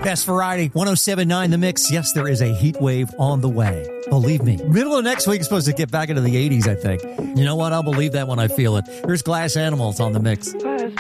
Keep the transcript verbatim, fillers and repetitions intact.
Best variety, one oh seven point nine The Mix. Yes, there is a heat wave on the way. Believe me. Middle of next week is supposed to get back into the eighties, I think. You know what? I'll believe that when I feel it. Here's Glass Animals on The Mix.